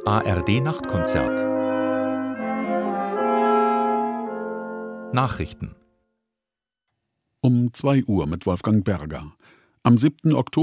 ARD Nachtkonzert. Nachrichten um 2 Uhr mit Wolfgang Berger. Am 7. Oktober